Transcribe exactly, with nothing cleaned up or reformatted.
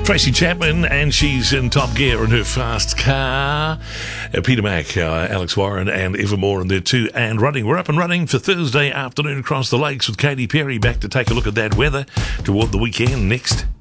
Tracy Chapman, and she's in top gear in her fast car. Uh, Peter Mack, uh, Alex Warren, and Evermore in there too. And running, we're up and running for Thursday afternoon across the lakes with Katy Perry. Back to take a look at that weather toward the weekend next.